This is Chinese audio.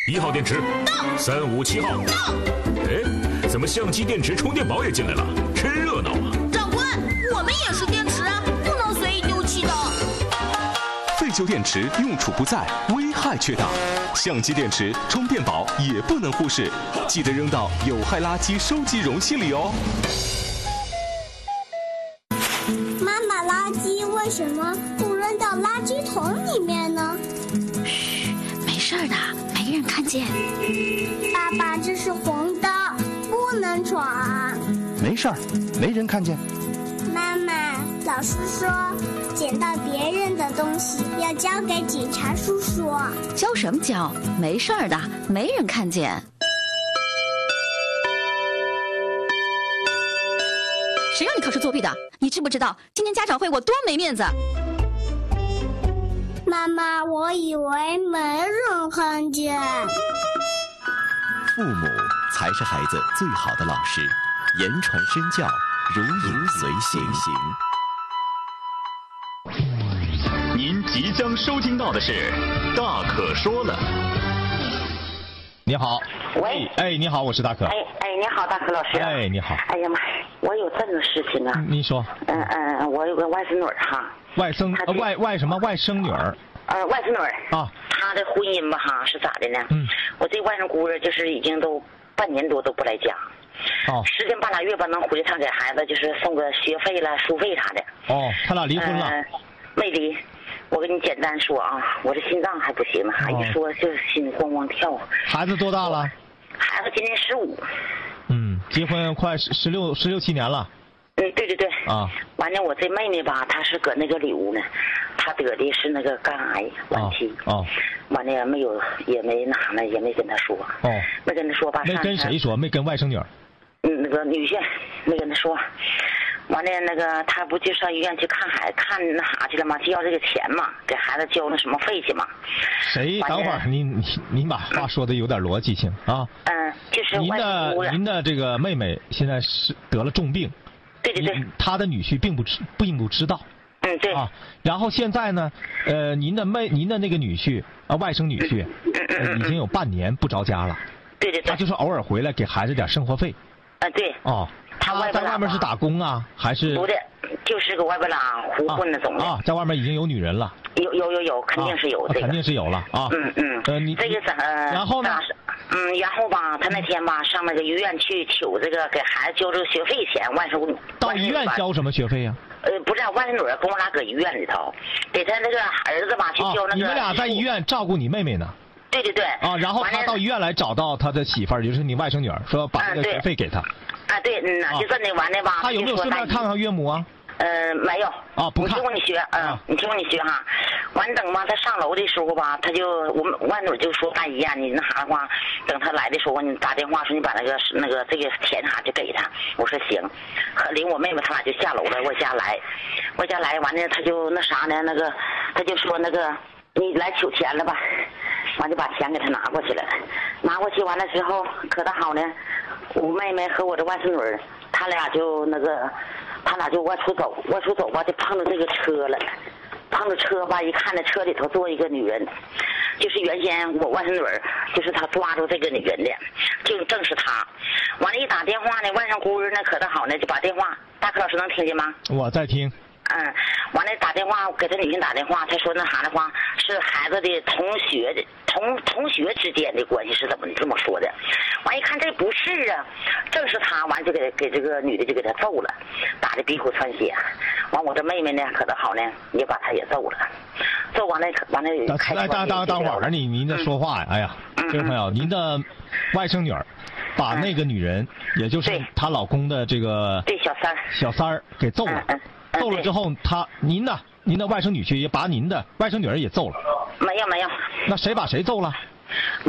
1号电池到，357号到。哎，怎么相机、电池、充电宝也进来了？真热闹啊！ 长官，我们也是电池啊，不能随意丢弃的。 废旧电池用处不在，危害却大。相机、电池、充电宝也不能忽视，记得扔到有害垃圾收集容器里哦。 妈妈，垃圾为什么不扔到垃圾桶里面呢？ 嘘，没事的，没人看见。 爸爸，这是红灯，不能闯。 没事儿，没人看见。 妈妈，老师说捡到别人的东西要交给警察叔叔。 交什么交？没事的，没人看见。谁让你考试作弊的？你知不知道今天家长会我多没面子？ 妈妈，我以为没人看见。 父母才是孩子最好的老师，言传身教，如影随形。 您即将收听到的是《大可说了》。 你好， 喂， 哎，你好，我是大可。 哎，你好，大可老师。 哎，你好。 哎呀妈，我有这个事情啊。 你说。 我有个外孙女哈。 外甥外什么外甥女儿？ 外孙女儿啊。 她的婚姻吧哈是咋的呢？我这外甥姑儿就是已经都半年多都不来家。 哦。 10天半拉月吧能回一趟，给孩子就是送个学费了、书费啥的。 哦，他俩离婚了？ 没离。我跟你简单说啊，我这心脏还不行呢，一说就心咣咣跳。 孩子多大了？ 孩子今年15。 结婚快16、17年了。 对。 啊。 完了，我这妹妹吧，她是搁那个里屋呢，她得的是那个肝癌晚期。 哦。 完了没有，也没拿了，也没跟她说。 哦。 没跟她说吧？ 没跟谁说？没跟外甥女儿。 那个女婿没跟她说。完了，那个他不就上医院去看那啥去了吗？就要这个钱嘛，给孩子交那什么费去嘛。 谁？等会儿您把话说的有点逻辑性啊。 就是您的这个妹妹现在是得了重病。 对。 她的女婿并不知道。 对。 啊，然后现在呢，您的那个女婿外甥女婿，已经有半年不着家了。 对。 他就是偶尔回来给孩子点生活费。 对。 哦。他在外面是打工啊，还是？ 不的，就是搁外边拉胡混那种的。 在外面已经有女人了。 有，肯定是有这个。 肯定是有了啊。 你这个然后呢？ 然后吧，他那天吧上那个医院去求这个给孩子交这个学费钱，外甥女。 到医院交什么学费呀？ 不是，外甥女跟我俩搁医院里头，给他那个儿子吧去交那个。 你们俩在医院照顾你妹妹呢？ 对。 啊，然后他到医院来找到他的媳妇儿，也就是你外甥女儿，说把这个学费给他。 对，就这么完的吧。 他有没有顺便看看岳母啊？ 没有。 不看。 你听我学，你听我学哈。完等吧，他上楼的时候吧，我们外女就说：“大姨呀，你那啥的话，等他来的时候，你打电话说你把这个钱啥就给他。”我说行。领我妹妹他俩就下楼了，我家来完了，他就那啥呢？他就说你来取钱了吧？完就把钱给他拿过去了，拿过去完了之后可倒好呢。我妹妹和我的外孙女他俩就外出走吧，就碰到这个车了。碰到车吧，一看那车里头坐一个女人，就是原先我外甥女就是他抓住这个女人的，就正是他。完了，一打电话呢，外甥姑呢可倒好呢，就把电话，大可老师能听见吗？ 我在听。 完了打电话给他女性打电话，他说那啥的话是孩子的同学之间的关系，是怎么这么说的？完一看这不是啊，正是他，完就给这个女的就给他揍了，打的鼻孔穿血。完我这妹妹呢可倒好呢，也把他也揍了，揍完了当会儿您在说话呀？哎呀，这位朋友，您的外甥女儿把那个女人，也就是她老公的这个小三儿给揍了。揍了之后，您的外甥女婿也把您的外甥女儿也揍了。 没有。 那谁把谁揍了？